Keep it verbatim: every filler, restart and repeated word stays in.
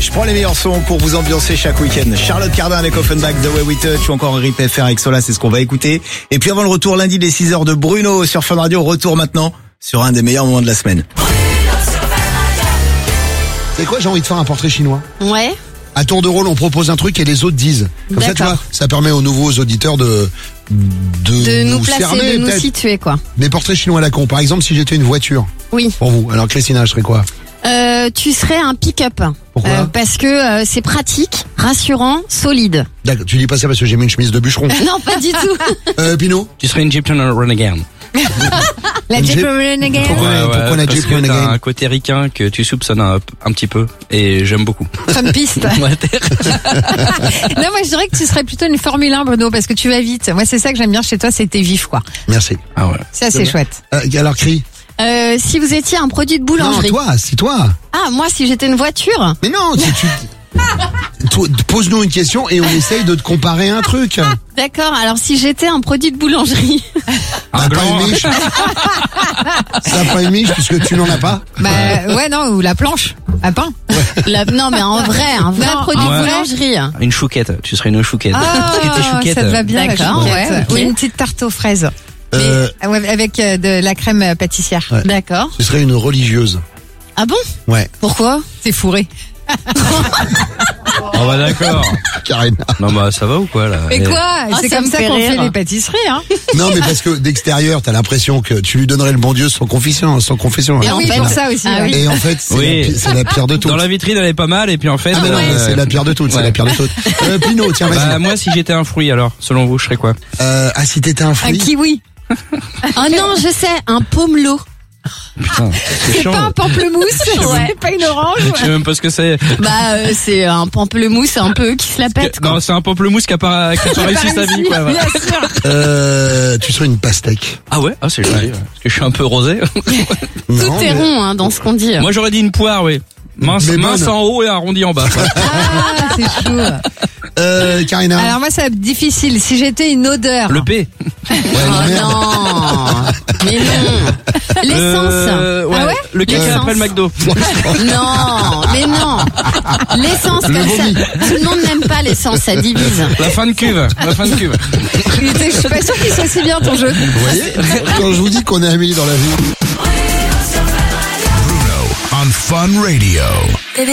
Je prends les meilleurs sons pour vous ambiancer chaque week-end. Charlotte Cardin avec Offenbach, The Way We Touch ou encore Rip F R avec Sola, c'est ce qu'on va écouter. Et puis avant le retour lundi des six heures de Bruno sur Fun Radio, retour maintenant sur un des meilleurs moments de la semaine. C'est quoi, j'ai envie de faire un portrait chinois. Ouais. À tour de rôle, on propose un truc et les autres disent. Comme ça, tu vois, ça permet aux nouveaux auditeurs de de, De nous placer, cerner, de nous peut-être. situer, quoi. Des portraits chinois à la con. Par exemple, si j'étais une voiture. Oui. Pour vous. Alors, Christina, je serais quoi? Euh, tu serais un pick-up. Pourquoi Euh, Parce que euh, c'est pratique, rassurant, solide. D'accord, tu dis pas ça parce que j'ai mis une chemise de bûcheron. Non, pas du tout. euh, Pinot? Tu serais une Jeep Renegade. La Une Jeep Jeep- Renegade. Pourquoi, Ouais, ouais, pourquoi la parce Jeep que t'as Renegade? un côté ricain que tu soupçonnes un, un petit peu et j'aime beaucoup. Trumpiste. Ouais, t'es- Non, moi je dirais que tu serais plutôt une Formule un, Bruno, parce que tu vas vite. Moi, c'est ça que j'aime bien chez toi, c'est tes vifs, quoi. Merci. ah ouais. C'est assez chouette. Euh, alors, crie. Euh, si vous étiez un produit de Non, boulangerie. toi, c'est toi. Ah, moi, si j'étais une voiture. Mais non, si tu... Toi, pose-nous une question et on essaye de te comparer un truc. D'accord, alors si j'étais un produit de boulangerie. T'as pas une miche? T'as pas une miche puisque tu n'en as pas? Bah, ouais, non, ou la planche à pain. La- non, mais en vrai, un vrai Non, produit en de vrai. boulangerie. Une chouquette. Tu serais une chouquette. Ah, Parce que t'es chouquette. ça te va bien, la D'accord, chouquette. ouais, ok. Ou une petite tarte aux fraises. Euh, Mais, ouais, avec euh, de la crème euh, pâtissière. Ouais. D'accord. Tu serais une religieuse. Ah bon? Ouais. Pourquoi? C'est fourré. Ah bah d'accord. Karine. Non bah ça va ou quoi là? Mais Eh, quoi? Ah, C'est ça comme me ça fait qu'on rire. fait les pâtisseries, hein. Non, mais parce que d'extérieur, t'as l'impression que tu lui donnerais le bon Dieu sans confession, sans confession. Et hein. en oui, fait- pour ça aussi. Ah ouais. oui. Et en fait, c'est Oui. la, pi- c'est la pire de toutes. Dans la vitrine elle est pas mal et puis en fait. Ah, mais non, mais euh, c'est la pire de toutes, c'est ouais. la pire de toutes. Euh, Pinot, tiens, vas-y. Bah moi si j'étais un fruit alors, selon vous je serais quoi? Euh, ah, si t'étais un Un fruit. kiwi. Oh non, je sais, un pomelo. Putain, c'est C'est chiant. pas un pamplemousse. Ouais. C'est pas une orange. Je sais même pas ce que c'est. Bah, euh, c'est un pamplemousse un peu qui se la pète, quoi. Non, c'est un pamplemousse qui a pas, qui a pas réussi sa vie quoi. voilà. Bien sûr. Euh, tu serais une pastèque. Ah ouais, ah c'est joli. ouais. Parce que je suis un peu rosé. Non, Tout est mais- rond, hein, dans ce qu'on dit. Moi j'aurais dit une poire, oui. Mince, Mais mince bonne. en haut et arrondi en bas. Ah, c'est chaud. Euh, Karina. Alors moi, c'est difficile. Si j'étais une odeur. Le P. Ouais, Oh merde. non. Mais non. L'essence. Euh, ouais, Ah ouais? le caca L'essence. après le McDo. Non, mais non. L'essence Le comme vomi. ça. Tout le monde n'aime pas l'essence, ça divise. La fin de cuve. La fin de cuve. Je suis pas sûre qu'il soit si bien ton jeu. Vous voyez? Quand je vous dis qu'on est amis dans la vie. on Fun Radio.